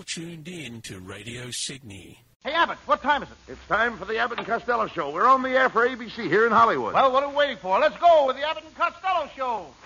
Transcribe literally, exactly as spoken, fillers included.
tuned in to Radio Sydney. Hey, Abbott, what time is it? It's time for the Abbott and Costello Show. We're on the air for A B C here in Hollywood. Well, what are we waiting for? Let's go with the Abbott and Costello Show.